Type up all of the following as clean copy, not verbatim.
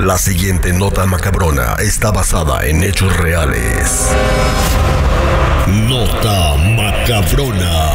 La siguiente nota macabrona está basada en hechos reales. Nota macabrona.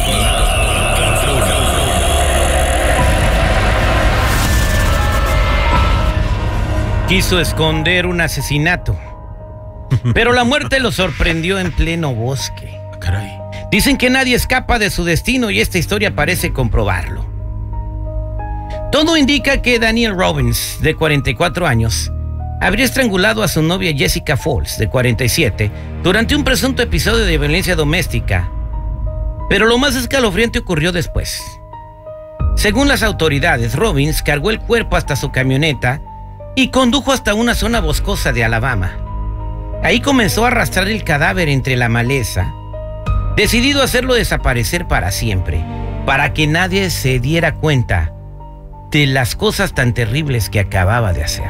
Quiso esconder un asesinato, pero la muerte lo sorprendió en pleno bosque. Caray. Dicen que nadie escapa de su destino y esta historia parece comprobarlo. Todo indica que Daniel Robbins, de 44 años, habría estrangulado a su novia Jessica Falls, de 47, durante un presunto episodio de violencia doméstica. Pero lo más escalofriante ocurrió después. Según las autoridades, Robbins cargó el cuerpo hasta su camioneta y condujo hasta una zona boscosa de Alabama. Ahí comenzó a arrastrar el cadáver entre la maleza, decidido a hacerlo desaparecer para siempre, para que nadie se diera cuenta de las cosas tan terribles que acababa de hacer.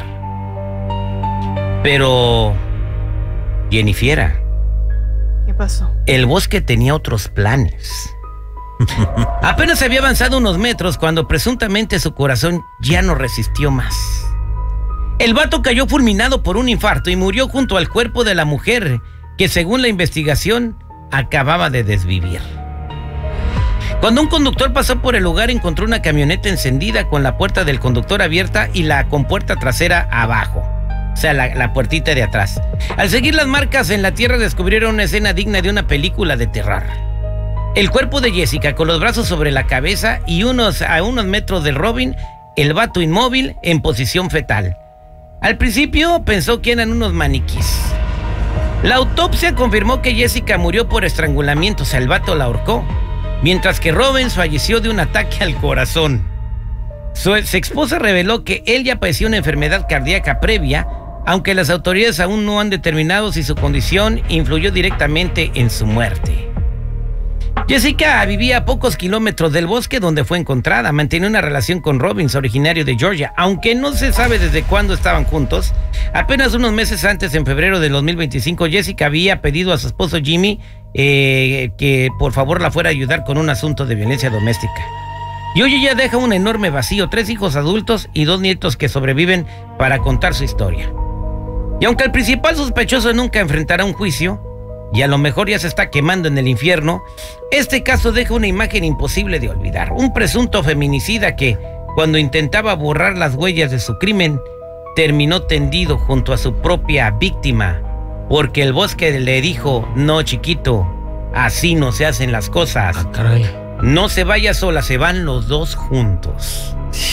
Pero, Jennifer, ¿qué pasó? El bosque tenía otros planes. Apenas había avanzado unos metros cuando presuntamente su corazón ya no resistió más. El vato cayó fulminado por un infarto y murió junto al cuerpo de la mujer que, según la investigación, acababa de desvivir. Cuando un conductor pasó por el lugar, encontró una camioneta encendida con la puerta del conductor abierta y la compuerta trasera abajo. O sea, la puertita de atrás. Al seguir las marcas en la tierra, descubrieron una escena digna de una película de terror. El cuerpo de Jessica con los brazos sobre la cabeza y a unos metros del Robin, el vato inmóvil en posición fetal. Al principio pensó que eran unos maniquís. La autopsia confirmó que Jessica murió por estrangulamiento, o sea, el vato la ahorcó, mientras que Robbins falleció de un ataque al corazón. Su exesposa reveló que él ya padeció una enfermedad cardíaca previa, aunque las autoridades aún no han determinado si su condición influyó directamente en su muerte. Jessica vivía a pocos kilómetros del bosque donde fue encontrada. Mantenía una relación con Robbins, originario de Georgia, aunque no se sabe desde cuándo estaban juntos. Apenas unos meses antes, en febrero de 2025, Jessica había pedido a su esposo Jimmy que por favor la fuera a ayudar con un asunto de violencia doméstica. Y hoy ella deja un enorme vacío, 3 hijos adultos y 2 nietos que sobreviven para contar su historia. Y aunque el principal sospechoso nunca enfrentará un juicio, y a lo mejor ya se está quemando en el infierno, este caso deja una imagen imposible de olvidar. Un presunto feminicida que, cuando intentaba borrar las huellas de su crimen, terminó tendido junto a su propia víctima, porque el bosque le dijo: no, chiquito, así no se hacen las cosas. Ah, caray. No se vaya sola, se van los dos juntos.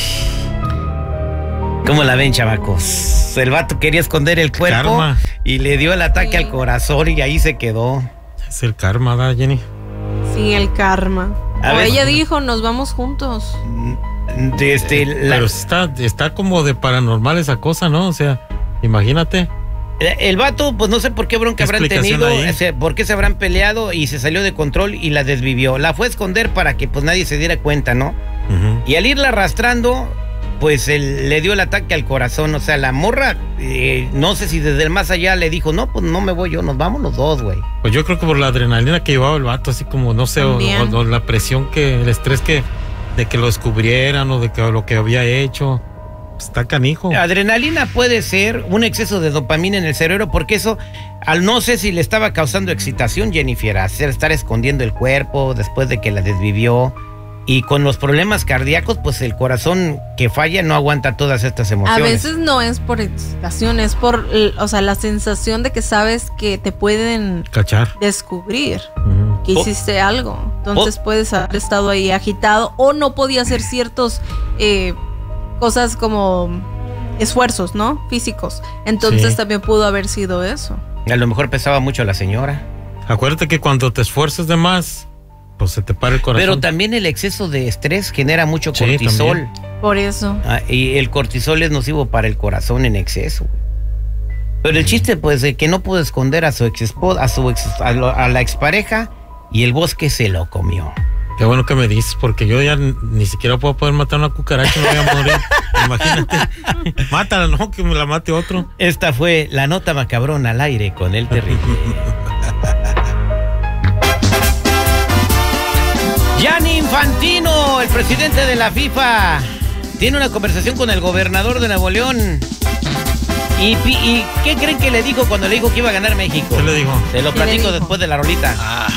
¿Cómo la ven, chamacos? El vato quería esconder el cuerpo Karma. Y le dio el ataque al corazón y ahí se quedó. Es el karma, ¿verdad, Jenny? Sí, el karma. A O ver. ella dijo, nos vamos juntos. Pero está como de paranormal esa cosa, ¿no? O sea, imagínate. El vato, pues no sé por qué bronca habrán tenido, por qué se habrán peleado y se salió de control y la desvivió. La fue a esconder para que pues nadie se diera cuenta, ¿no? Y al irla arrastrando, pues le dio el ataque al corazón. O sea, la morra, no sé si desde el más allá le dijo: no, pues no me voy yo, nos vamos los dos, güey. Pues yo creo que por la adrenalina que llevaba el vato, así como, no sé, o la presión, el estrés de que lo descubrieran o de que lo que había hecho. Está canijo. Adrenalina puede ser un exceso de dopamina en el cerebro, porque eso, no sé si le estaba causando excitación, Jennifer, estar escondiendo el cuerpo después de que la desvivió. Y con los problemas cardíacos, pues el corazón que falla no aguanta todas estas emociones. A veces no es por excitación, es por, o sea, la sensación de que sabes que te pueden cachar, descubrir que hiciste algo. Entonces puedes haber estado ahí agitado o no podía hacer ciertos cosas como esfuerzos, ¿no? Físicos. Entonces también pudo haber sido eso. A lo mejor pesaba mucho la señora. Acuérdate que cuando te esfuerces de más, pues se te para el corazón. Pero también el exceso de estrés genera mucho cortisol. También. Por eso. Y el cortisol es nocivo para el corazón en exceso. Pero el chiste, pues, de que no pudo esconder a su a la expareja, y el bosque se lo comió. Qué bueno que me dices, porque yo ya ni siquiera puedo poder matar una cucaracha, no voy a morir. Imagínate. Mátala, no, que me la mate otro. Esta fue la nota macabrona al aire con el terrible. Gianni Infantino, el presidente de la FIFA, tiene una conversación con el gobernador de Nuevo León ¿Y qué creen que le dijo cuando le dijo que iba a ganar México? ¿Qué le dijo? Te lo platico después de la rolita.